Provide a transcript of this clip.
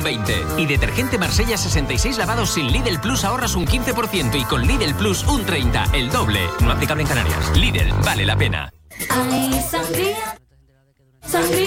20. Y detergente Marsella 66 lavados sin Lidl Plus ahorras un 15% y con Lidl Plus un 30%, el doble. No aplicable en Canarias. Lidl, vale la pena. Ay, sangría.